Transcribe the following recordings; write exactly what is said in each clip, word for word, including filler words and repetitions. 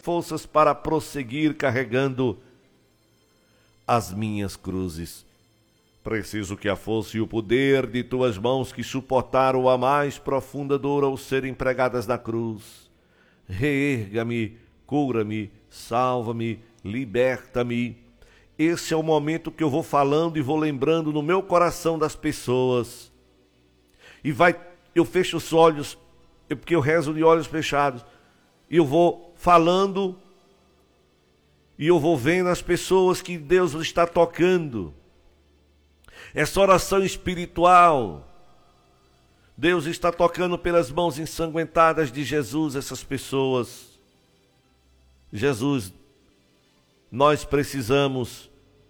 forças para prosseguir carregando as minhas cruzes. Preciso que a força e o poder de tuas mãos que suportaram a mais profunda dor ao serem pregadas na cruz, reerga-me, cura-me, salva-me, liberta-me. Esse é o momento que eu vou falando e vou lembrando no meu coração das pessoas. E vai, eu fecho os olhos, porque eu rezo de olhos fechados, e eu vou falando, e eu vou vendo as pessoas que Deus está tocando. Essa oração espiritual, Deus está tocando pelas mãos ensanguentadas de Jesus essas pessoas. Jesus, nós precisamos,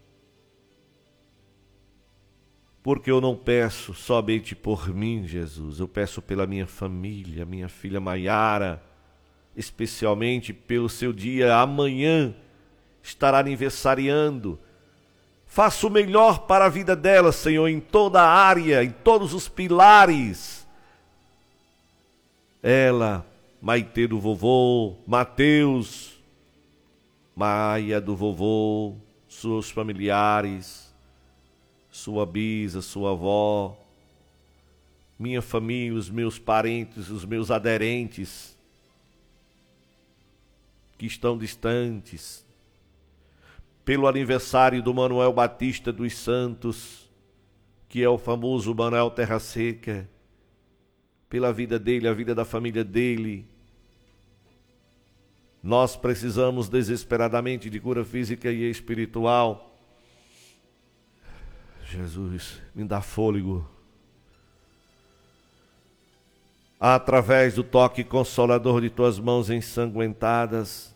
porque eu não peço somente por mim, Jesus, eu peço pela minha família, minha filha Maiara, especialmente pelo seu dia amanhã, estará aniversariando. Faça o melhor para a vida dela, Senhor, em toda a área, em todos os pilares. Ela, Maitê do vovô, Mateus, Maia do vovô, seus familiares, sua bisa, sua avó, minha família, os meus parentes, os meus aderentes que estão distantes, pelo aniversário do Manuel Batista dos Santos, que é o famoso Manuel Terra Seca, pela vida dele, a vida da família dele. Nós precisamos desesperadamente de cura física e espiritual. Jesus, me dá fôlego. Através do toque consolador de tuas mãos ensanguentadas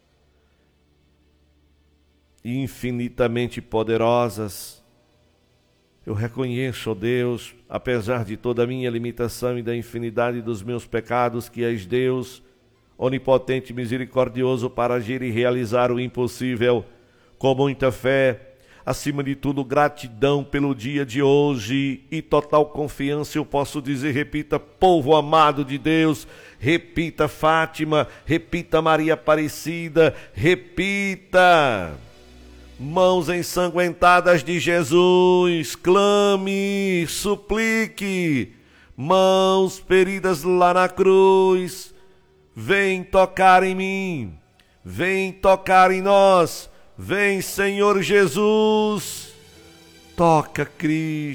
e infinitamente poderosas, eu reconheço, ó Deus, apesar de toda a minha limitação e da infinidade dos meus pecados, que és Deus, onipotente e misericordioso para agir e realizar o impossível. Com muita fé, acima de tudo, gratidão pelo dia de hoje e total confiança, eu posso dizer, repita, povo amado de Deus, repita Fátima, repita Maria Aparecida, repita, mãos ensanguentadas de Jesus, clame, suplique, mãos feridas lá na cruz, vem tocar em mim, vem tocar em nós. Vem, Senhor Jesus, toca, Cristo.